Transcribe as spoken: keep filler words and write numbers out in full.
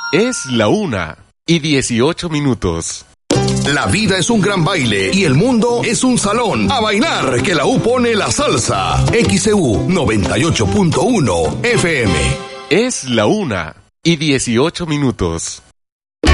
Es la una y dieciocho minutos. La vida es un gran baile y el mundo es un salón. A bailar, que la U pone la salsa. X E U noventa y ocho punto uno F M. Es la una y dieciocho minutos.